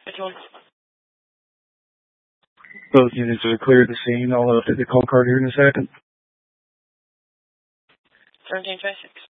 Both units are clear of the scene. I'll update the call card here in a second. 1756.